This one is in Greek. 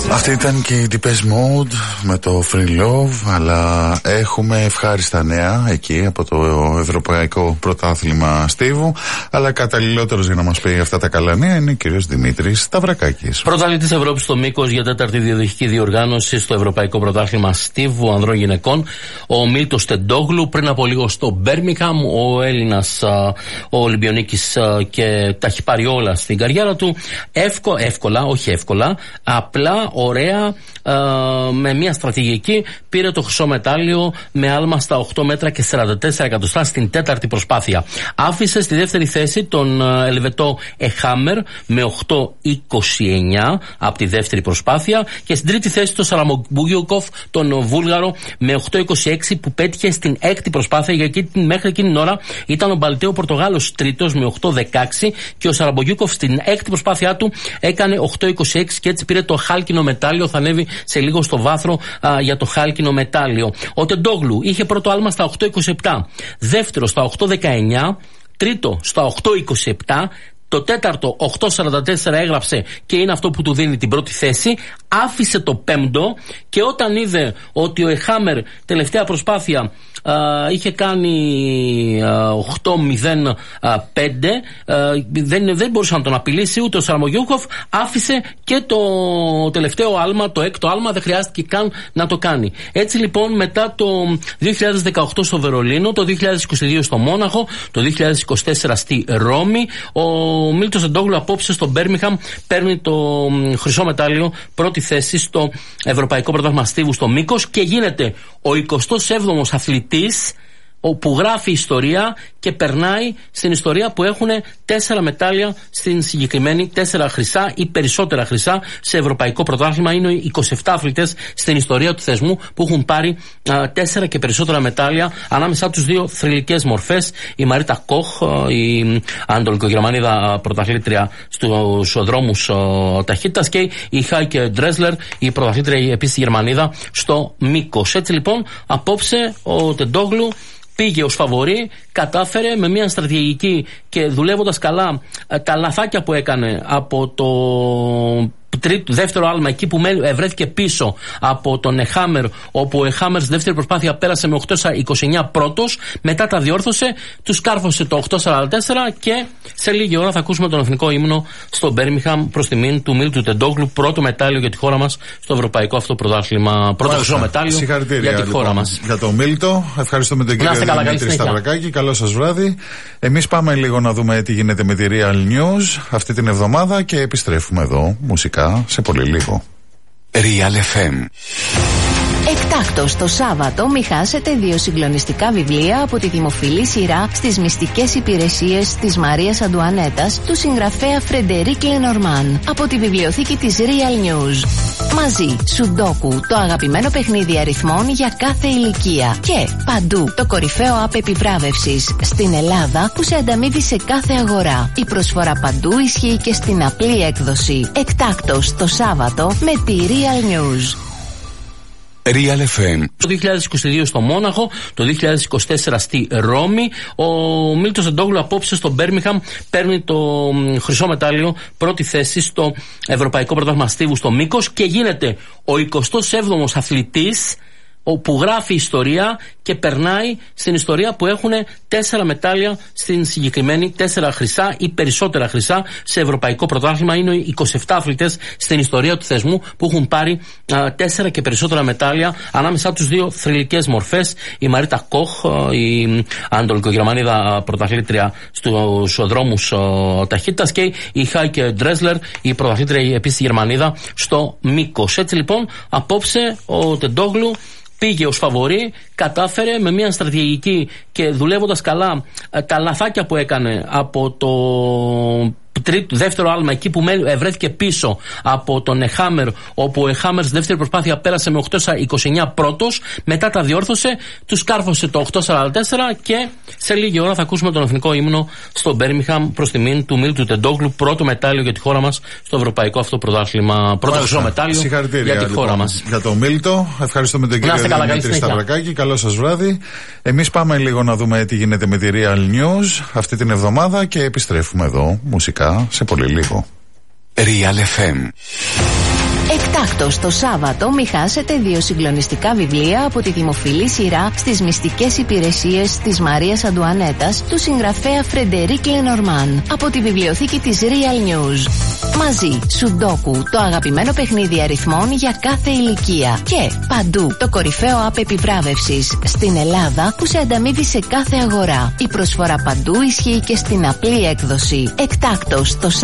Αυτή ήταν και η Depeche Mode με το Free Love, αλλά έχουμε ευχάριστα νέα εκεί από το Ευρωπαϊκό Πρωτάθλημα Στίβου, αλλά καταλληλότερος για να μας πει αυτά τα καλά νέα είναι ο κύριος Δημήτρης Σταυρακάκης. Πρωταθλητής Ευρώπης στο μήκος για τέταρτη διαδοχική διοργάνωση στο Ευρωπαϊκό Πρωτάθλημα Στίβου ανδρών γυναικών, ο Μίλτος Τεντόγλου, πριν από λίγο στο Μπέρμιγχαμ, ο Έλληνας, ο Ολυμπιονίκης, και τα έχει πάρει όλα στην καριέρα του. Εύκολα, όχι εύκολα, απλά, ωραία, με μια στρατηγική πήρε το χρυσό μετάλλιο με άλμα στα 8 μέτρα και 44 εκατοστά στην τέταρτη προσπάθεια. Άφησε στη δεύτερη θέση τον Ελβετό Εχάμερ με 8.29 από τη δεύτερη προσπάθεια και στην τρίτη θέση τον Σαραμπογιούκοφ, τον Βούλγαρο, με 8.26 που πέτυχε στην έκτη προσπάθεια, γιατί μέχρι εκείνη την ώρα ήταν ο Μπαλτέο Πορτογάλος τρίτος με 8.16 και ο Σαραμπογιούκοφ στην έκτη προσπάθειά του έκανε 8.26 και έτσι πήρε το χάλκινο μετάλλιο. Θα ανέβει σε λίγο στο βάθρο για το χάλκινο μετάλλιο. Ο Τεντόγλου είχε πρώτο άλμα στα 8.27, δεύτερο στα 8.19, τρίτο στα 8.27, το τέταρτο 8.44 έγραψε και είναι αυτό που του δίνει την πρώτη θέση. Άφησε το πέμπτο και όταν είδε ότι ο Εχάμερ τελευταία προσπάθεια είχε κάνει 8.05, δεν μπορούσε να τον απειλήσει ούτε ο Σαραμογιούκοφ, άφησε και το τελευταίο άλμα, το έκτο άλμα, δεν χρειάστηκε καν να το κάνει. Έτσι λοιπόν, μετά το 2018 στο Βερολίνο, το 2022 στο Μόναχο, το 2024 στη Ρώμη, ο Μίλτος Τεντόγλου απόψε στο Μπέρμιγχαμ παίρνει το χρυσό μετάλλιο, πρώτη θέση στο Ευρωπαϊκό Πρωτάθλημα Στίβου στο μήκος και γίνεται ο 27ος αθλητής που γράφει ιστορία και περνάει στην ιστορία που έχουν 4 μετάλλια στην συγκεκριμένη, 4 χρυσά ή περισσότερα χρυσά σε ευρωπαϊκό πρωτάθλημα. Είναι οι 27 αθλητές στην ιστορία του θεσμού που έχουν πάρει 4 και περισσότερα μετάλλια, ανάμεσά τους δύο θρυλικές μορφές, η Μαρίτα Κοχ, η Ανατολικογερμανίδα πρωταθλήτρια στους δρόμους ταχύτητας, και η Χάικε Ντρέσλερ, η πρωταθλήτρια επίσης Γερμανίδα στο μήκος. Έτσι λοιπόν, απόψε ο Τεντόγλου πήγε ως φαβορί, κατάφερε με μια στρατηγική και δουλεύοντας καλά τα λαθάκια που έκανε από το δεύτερο άλμα, εκεί που βρέθηκε πίσω από τον Εχάμερ, όπου ο Εχάμερ στη δεύτερη προσπάθεια πέρασε με 8.29 πρώτος, μετά τα διόρθωσε, του σκάρφωσε το 8.44 και σε λίγη ώρα θα ακούσουμε τον εθνικό ύμνο στο Μπέρμιγχαμ προς τιμήν του Μίλτου Τεντόγλου, πρώτο μετάλλιο για τη χώρα μας στο ευρωπαϊκό αυτό πρωτάθλημα. Πρώτο χρυσό μετάλλιο για τη χώρα μας. Για τον Μίλτο, ευχαριστούμε τον κύριο Δημήτρη Σταυρακάκη. Καλό σας βράδυ. Εμείς πάμε λίγο να δούμε τι γίνεται με τη Real News αυτή την εβδομάδα και επιστρέφουμε εδώ μουσικά σε πολύ λίγο. Real FM. Εκτάκτος το Σάββατο μη χάσετε 2 συγκλονιστικά βιβλία από τη δημοφιλή σειρά στις μυστικές υπηρεσίες της Μαρίας Αντουανέτας του συγγραφέα Φρεντερίκ Λενορμάν από τη βιβλιοθήκη της Real News. Μαζί, Σουντόκου, το αγαπημένο παιχνίδι αριθμών για κάθε ηλικία. Και Παντού, το κορυφαίο app επιβράβευσης στην Ελλάδα που σε ανταμείβει σε κάθε αγορά. Η προσφορά Παντού ισχύει και στην απλή έκδοση. Εκτάκτος το Σάββατο με τη Real News. Real FM. Το 2022 στο Μόναχο, το 2024 στη Ρώμη, ο Μίλτος Τεντόγλου απόψε στο Μπέρμιγχαμ παίρνει το χρυσό μετάλλιο, πρώτη θέση στο Ευρωπαϊκό Πρωτάθλημα Στίβου στο μήκος και γίνεται ο 27ος αθλητής που γράφει ιστορία και περνάει στην ιστορία που έχουν 4 μετάλλια στην συγκεκριμένη, 4 χρυσά ή περισσότερα χρυσά σε ευρωπαϊκό πρωτάθλημα. Είναι οι 27 αθλητές στην ιστορία του θεσμού που έχουν πάρει 4 και περισσότερα μετάλλια, ανάμεσά τους δύο θρυλικές μορφές, η Μαρίτα Κοχ, η Ανατολικογερμανίδα πρωταθλήτρια στους δρόμους ταχύτητας, και η Χάικε Ντρέσλερ, η πρωταθλήτρια επίσης Γερμανίδα στο μήκος. Έτσι λοιπόν, απόψε ο Τεντόγλου πήγε ως φαβορί, κατάφερε με μια στρατηγική και δουλεύοντας καλά τα λαθάκια που έκανε από το δεύτερο άλμα, εκεί που βρέθηκε πίσω από τον Εχάμερ, όπου ο Εχάμερ στη δεύτερη προσπάθεια πέρασε με 8.29 πρώτος, μετά τα διόρθωσε, του σκάρφωσε το 8.44 και σε λίγη ώρα θα ακούσουμε τον εθνικό ύμνο στο Μπέρμιγχαμ προς τιμήν του Μίλτου Τεντόγλου, πρώτο μετάλλιο για τη χώρα μας στο ευρωπαϊκό αυτό πρωτάθλημα. Πρώτο χρυσό μετάλλιο για τη χώρα μας. Για τον Μίλτο, ευχαριστούμε τον κύριο Δημήτρη Σταυρακάκη. Καλό σας βράδυ. Εμείς πάμε λίγο να δούμε τι γίνεται με τη Real News αυτή την εβδομάδα και επιστρέφουμε εδώ μουσικά σε πολύ λίγο. Real FM. Εκτάκτος το Σάββατο μη χάσετε 2 συγκλονιστικά βιβλία από τη δημοφιλή σειρά στις μυστικές υπηρεσίες της Μαρίας Αντουανέτας του συγγραφέα Φρεντερίκ Λενορμάν από τη βιβλιοθήκη της Real News. Μαζί, Σουντόκου, το αγαπημένο παιχνίδι αριθμών για κάθε ηλικία. Και Παντού, το κορυφαίο app επιβράβευσης στην Ελλάδα που σε ανταμείβει σε κάθε αγορά. Η προσφορά Παντού ισχύει και στην απλή έκδοση. Εκτάκτος το